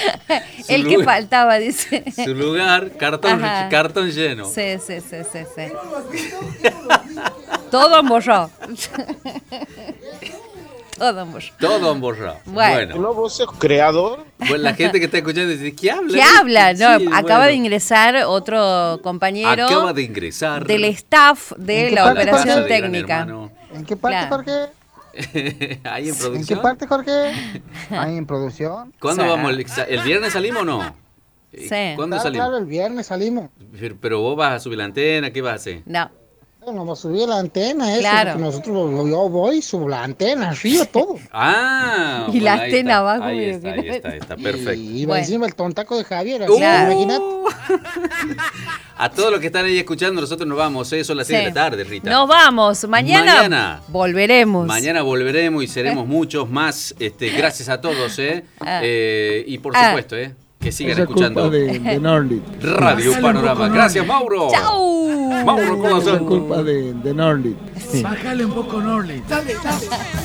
El que faltaba, dice. Su lugar, cartón lleno. Sí. Todo emborrado. Todo emborrado. Bueno. ¿No vos sos creador? Bueno, la gente que está escuchando dice, ¿qué habla? ¿Qué habla? No, Sí, acaba de ingresar otro compañero. Acaba de ingresar. Del staff de la parte, operación Jorge? técnica. ¿En qué parte, Claro. Jorge? ¿Ahí en producción? ¿En qué parte, Jorge? ¿Ahí en producción? ¿Cuándo Sí. vamos? ¿El viernes salimos o no? Sí. ¿Cuándo Claro, salimos? claro, el viernes salimos. Pero vos vas a subir la antena, ¿qué vas a hacer? No. Bueno, vamos a subir la antena, eso, Claro. porque nosotros, yo voy, subo la antena, arriba, todo. Ah, Y la ahí antena está, abajo, Ahí mira, está, perfecto. Y va Bueno. encima el tontaco de Javier, así, Claro. imagínate. A todos los que están ahí escuchando, nosotros nos vamos, son las 6 de la tarde, Rita. Nos vamos. Mañana. Volveremos. Mañana volveremos y seremos muchos más. Gracias a todos, y por supuesto, que sigan Esa escuchando culpa de Norlitz. Radio Panorama. Gracias, Mauro. ¡Chau! Mauro Esa Corazón. culpa de Norlitz. Bájale un poco, Norlitz. Dale.